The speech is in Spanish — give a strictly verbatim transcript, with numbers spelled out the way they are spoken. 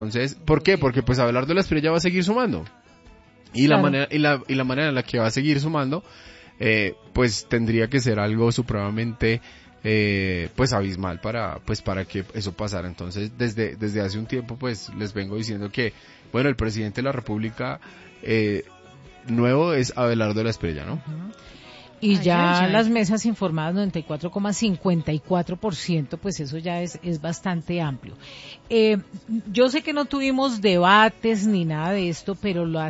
Entonces, ¿por qué? Porque pues Abelardo La Espriella va a seguir sumando. Y la Claro. manera y la, y la manera en la que va a seguir sumando, eh, pues tendría que ser algo supremamente eh, pues abismal para pues para que eso pasara. Entonces, desde desde hace un tiempo pues les vengo diciendo que bueno, el presidente de la República eh, nuevo es Abelardo La Espriella, ¿no? Uh-huh. Y Ay, ya ay, ay. las mesas informadas noventa y cuatro coma cincuenta y cuatro por ciento, pues eso ya es, es bastante amplio. Eh, yo sé que no tuvimos debates ni nada de esto, pero la